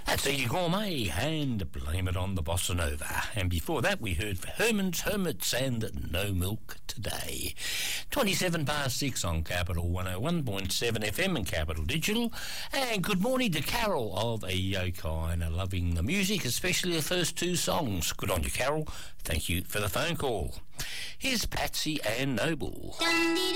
That's Eddie Gourmet and Blame It on the Bossa Nova. And before that, we heard Herman's Hermits and No Milk Today. 27 past 6 on Capital 101.7 FM and Capital Digital. And good morning to Carol of Yokai, loving the music, especially the first two songs. Good on you, Carol. Thank you for the phone call. Here's Patsy and Noble.